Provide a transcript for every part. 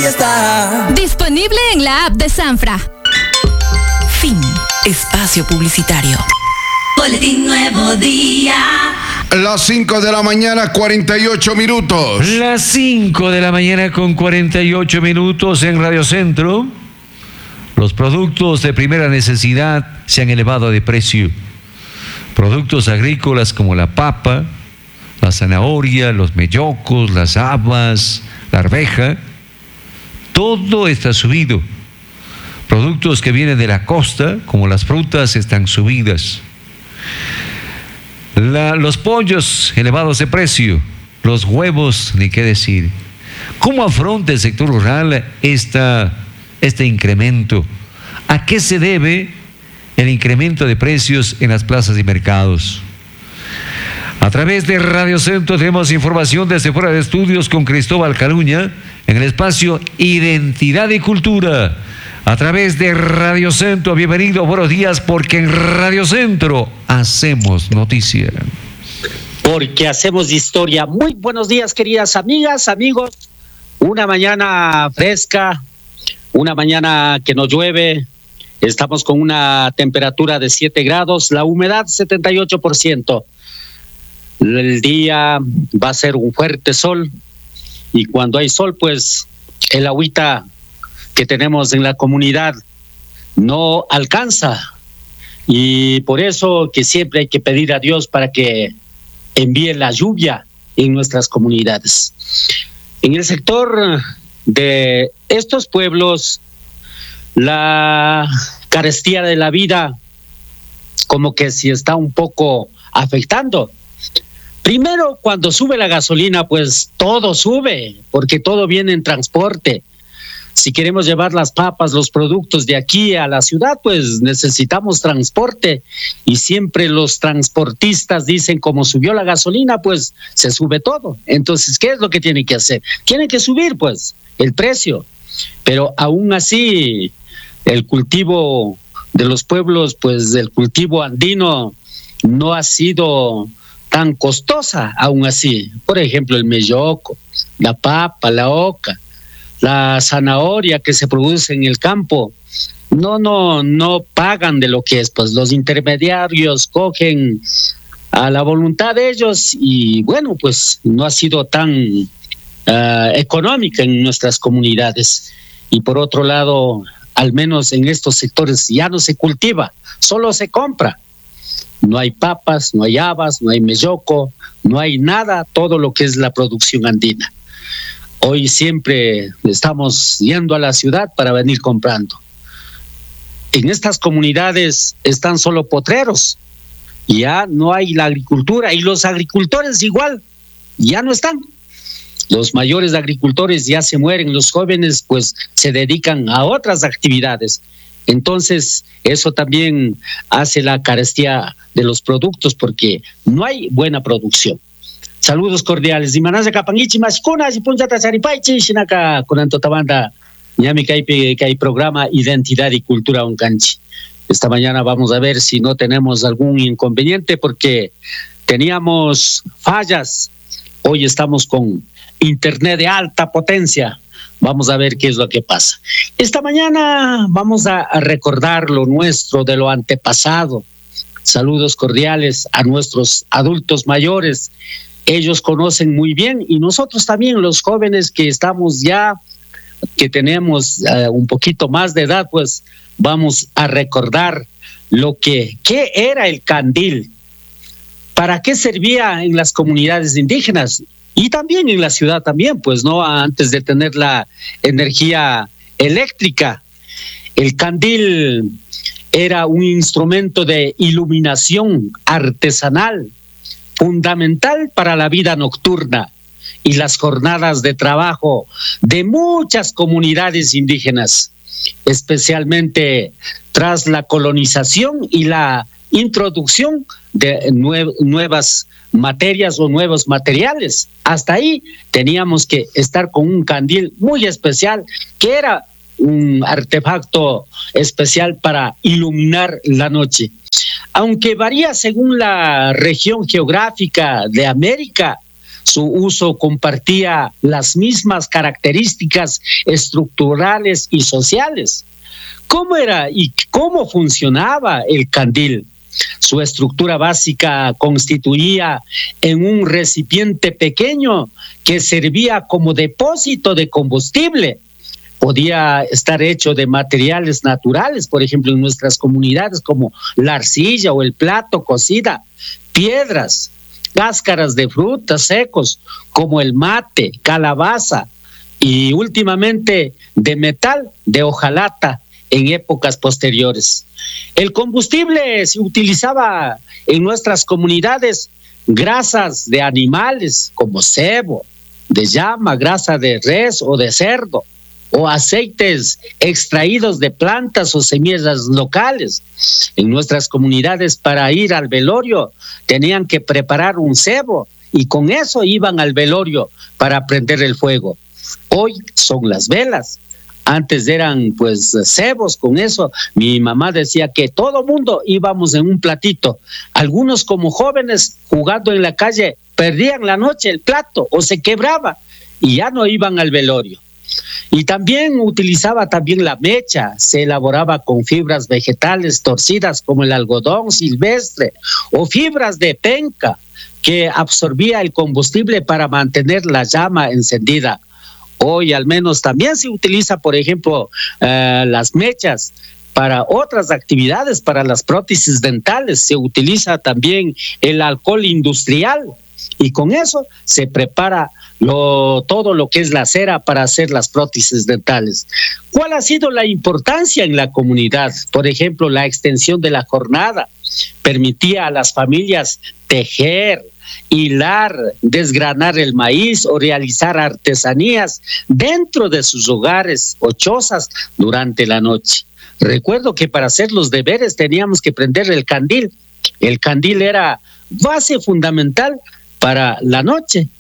está. Disponible en la app de Sanfra. Fin. Espacio publicitario. Boletín Nuevo Día. Las 5 de la mañana, 48 minutos. Las 5 de la mañana con 48 minutos en Radio Centro. Los productos de primera necesidad se han elevado de precio. Productos agrícolas como la papa, la zanahoria, los mellocos, las habas, la arveja, todo está subido. Productos que vienen de la costa, como las frutas, están subidas. Los pollos elevados de precio, los huevos, ni qué decir. ¿Cómo afronta el sector rural este incremento? ¿A qué se debe el incremento de precios en las plazas y mercados? A través de Radio Centro tenemos información desde fuera de estudios con Cristóbal Caruña en el espacio Identidad y Cultura. A través de Radio Centro, bienvenido, buenos días, porque en Radio Centro hacemos noticia. Porque hacemos historia. Muy buenos días, queridas amigas, amigos. Una mañana fresca, una mañana que no llueve. Estamos con una temperatura de 7 grados, la humedad 78%. El día va a ser un fuerte sol y cuando hay sol, pues el agüita que tenemos en la comunidad no alcanza y por eso que siempre hay que pedir a Dios para que envíe la lluvia en nuestras comunidades. En el sector de estos pueblos, la carestía de la vida como que sí está un poco afectando. Primero, cuando sube la gasolina, pues todo sube, porque todo viene en transporte. Si queremos llevar las papas, los productos de aquí a la ciudad, pues necesitamos transporte. Y siempre los transportistas dicen, como subió la gasolina, pues se sube todo. Entonces, ¿qué es lo que tienen que hacer? Tienen que subir, pues, el precio. Pero aún así, el cultivo de los pueblos, pues, del cultivo andino no ha sido tan costosa, aún así. Por ejemplo, el melloco, la papa, la oca, la zanahoria que se produce en el campo, no pagan de lo que es, pues los intermediarios cogen a la voluntad de ellos y bueno, pues no ha sido tan económica en nuestras comunidades. Y por otro lado, al menos en estos sectores ya no se cultiva, solo se compra. No hay papas, no hay habas, no hay melloco, no hay nada, todo lo que es la producción andina. Hoy siempre estamos yendo a la ciudad para venir comprando. En estas comunidades están solo potreros, ya no hay la agricultura y los agricultores igual, ya no están. Los mayores agricultores ya se mueren, los jóvenes pues se dedican a otras actividades. Entonces, eso también hace la carestía de los productos porque no hay buena producción. Saludos cordiales. Dimanasa kapangichi maskuna si punjata saripaichi shinaka kunantotabanda ñami kay programa Identidad y Cultura Oncanchi. Esta mañana vamos a ver si no tenemos algún inconveniente porque teníamos fallas. Hoy estamos con internet de alta potencia. Vamos a ver qué es lo que pasa. Esta mañana vamos a recordar lo nuestro de lo antepasado. Saludos cordiales a nuestros adultos mayores. Ellos conocen muy bien y nosotros también, los jóvenes que estamos ya, que tenemos un poquito más de edad, pues vamos a recordar qué era el candil, para qué servía en las comunidades indígenas. Y también en la ciudad también, pues no, antes de tener la energía eléctrica. El candil era un instrumento de iluminación artesanal, fundamental para la vida nocturna y las jornadas de trabajo de muchas comunidades indígenas, especialmente tras la colonización y la introducción de nuevas materias o nuevos materiales. Hasta ahí teníamos que estar con un candil muy especial, que era un artefacto especial para iluminar la noche. Aunque varía según la región geográfica de América, Su uso compartía las mismas características estructurales y sociales. ¿Cómo era y cómo funcionaba el candil? Su estructura básica constituía en un recipiente pequeño que servía como depósito de combustible. Podía estar hecho de materiales naturales, por ejemplo, en nuestras comunidades, como la arcilla o el plato cocida, piedras, cáscaras de frutas secos, como el mate, calabaza, y últimamente de metal, de hojalata, en épocas posteriores. El combustible se utilizaba en nuestras comunidades grasas de animales como cebo, de llama, grasa de res o de cerdo, o aceites extraídos de plantas o semillas locales. En nuestras comunidades, para ir al velorio tenían que preparar un cebo y con eso iban al velorio para prender el fuego. Hoy son las velas. Antes eran pues cebos. Con eso mi mamá decía que todo mundo íbamos en un platito. Algunos como jóvenes jugando en la calle perdían la noche el plato o se quebraba y ya no iban al velorio. Y también utilizaba también la mecha, se elaboraba con fibras vegetales torcidas como el algodón silvestre o fibras de penca que absorbía el combustible para mantener la llama encendida. Hoy al menos también se utiliza, por ejemplo, las mechas para otras actividades, para las prótesis dentales. Se utiliza también el alcohol industrial y con eso se prepara todo lo que es la cera para hacer las prótesis dentales. ¿Cuál ha sido la importancia en la comunidad? Por ejemplo, la extensión de la jornada permitía a las familias tejer, hilar, desgranar el maíz o realizar artesanías dentro de sus hogares o chozas durante la noche. Recuerdo que para hacer los deberes teníamos que prender el candil. El candil era base fundamental para la noche.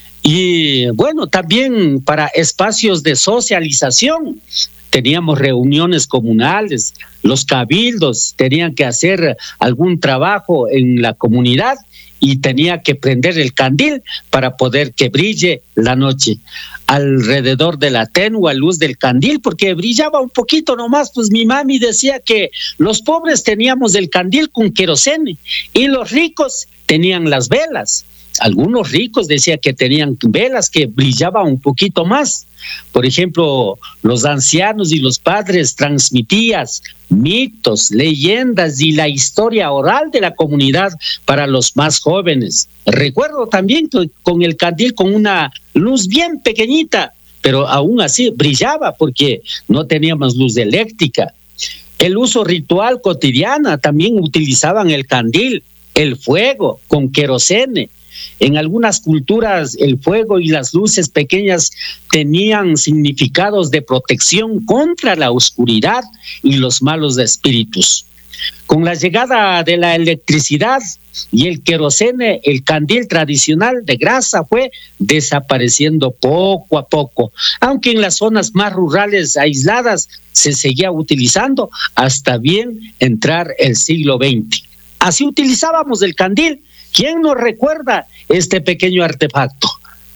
Y bueno, también para espacios de socialización. Teníamos reuniones comunales, los cabildos tenían que hacer algún trabajo en la comunidad y tenía que prender el candil para poder que brille la noche. Alrededor de la tenue luz del candil, porque brillaba un poquito nomás, pues mi mami decía que los pobres teníamos el candil con querosene y los ricos tenían las velas. Algunos ricos decían que tenían velas que brillaban un poquito más. Por ejemplo, los ancianos y los padres transmitían mitos, leyendas y la historia oral de la comunidad para los más jóvenes. Recuerdo también que con el candil con una luz bien pequeñita, pero aún así brillaba porque no teníamos luz eléctrica. El uso ritual cotidiana también utilizaban el candil, el fuego con querosene. En algunas culturas el fuego y las luces pequeñas tenían significados de protección contra la oscuridad y los malos espíritus. Con la llegada de la electricidad y el querosene, el candil tradicional de grasa fue desapareciendo poco a poco, aunque en las zonas más rurales aisladas se seguía utilizando hasta bien entrar el siglo XX. Así utilizábamos el candil. ¿Quién nos recuerda este pequeño artefacto?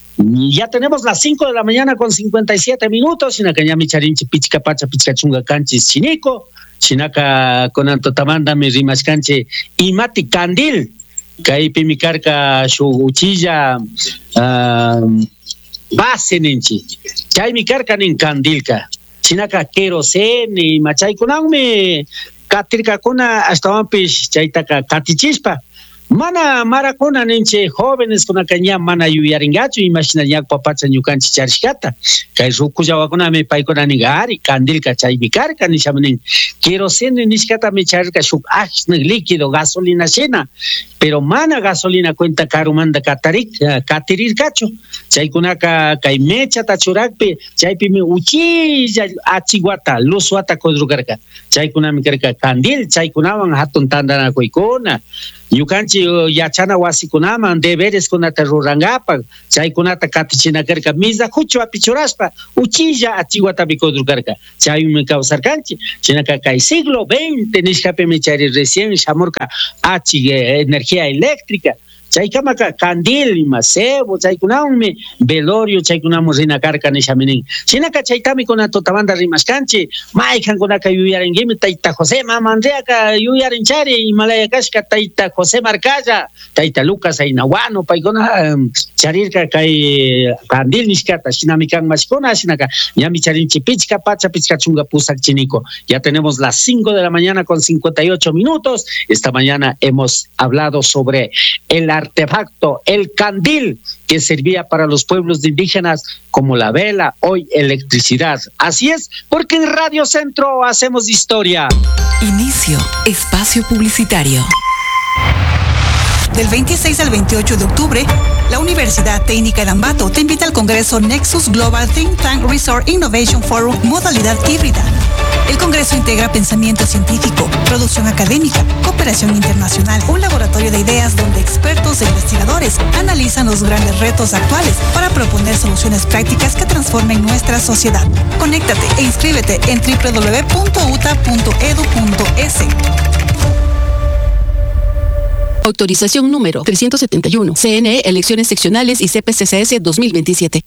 Ya tenemos las 5 de la mañana con 57 minutos. Chinaka ñami charinchi pichka pacha pichka chunga canchis chinico. Chinaka con antotamanda mi rimashkanchi imati candil. Kaipi mi carca su uchilla base ninchi. Chay mi carca nin candilka. Chinaka querosene machay kunanme katirka kuna hasta wampish chaytaka katichispa. Mana marakuna ninche jóvenes kuna kaña mana yuyaringachu imagina ñak papacha ñukanchi charishkata kay rukullawakunami paykuna ningari candilka chaymi karka nishamunin querosene nishkata mi charka shuk ashnik líquido gasolina shina pero mana gasolina cuenta karumanda katirirkachu chaykunaka kay mechata churakpi chaypimi uchilla achiguata luzwata kodrukarka chaykunami karka candil chaykunawan hatun tandanakuykuna yukanchi yachana wasikunaman deberes kunata rurangapak chaykunata katichinakarka misa huchu apichuraspa uchilla achiguatapi kodrukarka chaymi kawsarkanchi chinaka kay siglo XX nishkapimi chari recién shamurka energía eléctrica chaykamaqa candil ima cebo chaykunawmi velorio chaykunamos rina karka nishaminin shinaka chaytami kuna tutamanta rimashkanchi mayqankunaka yuyarinqimi tayta José mamandriaka yuyarinchari Himalaya kashka tayta José Marcaya tayta Lucas Ainawano paykuna charirka kay candil nishkata shinami kan mashkuna shinaka ñami charinchi pichka pacha pichka chunga pusak chiniko. Ya tenemos las 5 de la mañana con 58 minutos. Esta mañana hemos hablado sobre el artefacto, el candil, que servía para los pueblos indígenas como la vela, hoy electricidad. Así es, porque en Radio Centro hacemos historia. Inicio espacio publicitario. Del 26 al 28 de octubre, la Universidad Técnica de Ambato te invita al Congreso Nexus Global Think Tank Resort Innovation Forum modalidad híbrida. El Congreso integra pensamiento científico, producción académica, cooperación internacional, un laboratorio de ideas donde expertos e investigadores analizan los grandes retos actuales para proponer soluciones prácticas que transformen nuestra sociedad. Conéctate e inscríbete en www.uta.edu.es. Autorización número 371. CNE, elecciones seccionales y CPCCS 2027.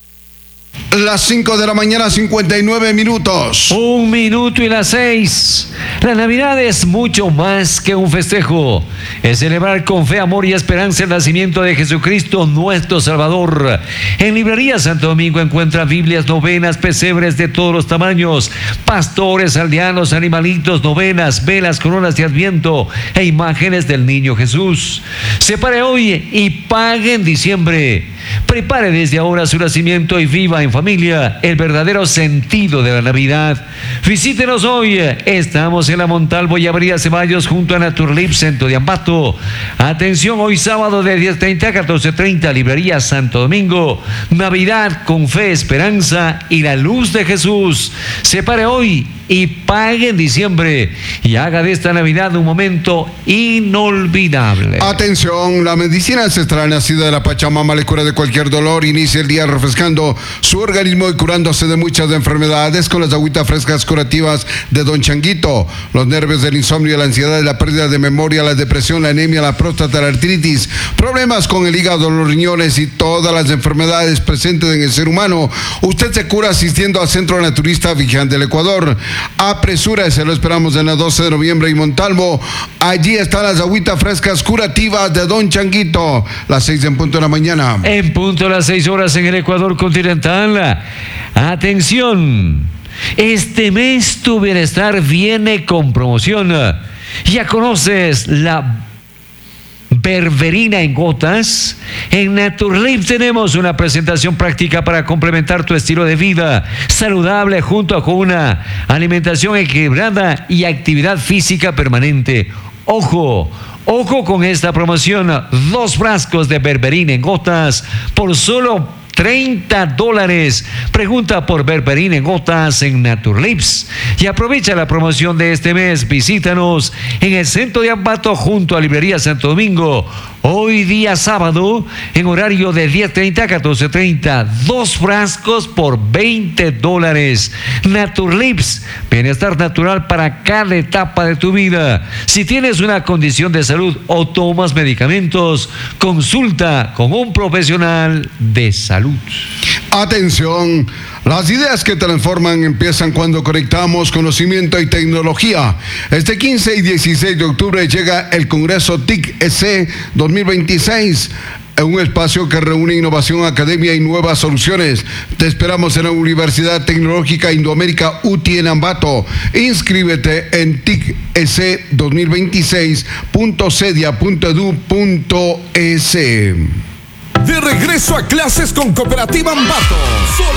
Las 5 de la mañana, 59 minutos. 1 minuto y las 6. La Navidad es mucho más que un festejo. Es celebrar con fe, amor y esperanza el nacimiento de Jesucristo, nuestro Salvador. En Librería Santo Domingo encuentra Biblias, novenas, pesebres de todos los tamaños, pastores, aldeanos, animalitos, novenas, velas, coronas de Adviento e imágenes del Niño Jesús. Separe hoy y pague en diciembre. Prepare desde ahora su nacimiento y viva en familia el verdadero sentido de la Navidad. Visítenos hoy. Estamos en la Montalvo y Avenida Ceballos junto a Naturlip, Centro de Ambato. Atención, hoy sábado de 10:30 a 14:30, Librería Santo Domingo. Navidad con fe, esperanza y la luz de Jesús. Separe hoy y pague en diciembre y haga de esta Navidad un momento inolvidable. Atención, la medicina ancestral nacida de la Pachamama le cura de cualquier dolor. Inicia el día refrescando su organismo y curándose de muchas enfermedades con las agüitas frescas curativas de Don Changuito. Los nervios, el insomnio, la ansiedad, la pérdida de memoria, la depresión, la anemia, la próstata, la artritis, problemas con el hígado, los riñones y todas las enfermedades presentes en el ser humano. Usted se cura asistiendo al Centro Naturista Vigilante del Ecuador. Apresúrese, lo esperamos en la 12 de noviembre en Montalvo. Allí están las agüitas frescas curativas de Don Changuito. Las 6 en punto de la mañana. En punto a las 6 horas en el Ecuador continental. Atención, este mes tu bienestar viene con promoción. Ya conoces la berberina en gotas. En Naturlip tenemos una presentación práctica para complementar tu estilo de vida saludable junto con una alimentación equilibrada y actividad física permanente. Ojo con esta promoción. 2 frascos de berberina en gotas por solo $30. Pregunta por berberina en gotas en Naturlips y aprovecha la promoción de este mes. Visítanos en el centro de Ambato junto a Librería Santo Domingo. Hoy día sábado en horario de 10:30 a 14:30. 2 frascos por $20. Naturlips, bienestar natural para cada etapa de tu vida. Si tienes una condición de salud o tomas medicamentos, consulta con un profesional de salud. Atención, las ideas que transforman empiezan cuando conectamos conocimiento y tecnología. Este 15 y 16 de octubre llega el Congreso TIC-EC 2026. Un espacio que reúne innovación, academia y nuevas soluciones. Te esperamos en la Universidad Tecnológica Indoamérica UTI en Ambato. Inscríbete en tic-ec2026.cedia.edu.es. De regreso a clases con Cooperativa Ambato.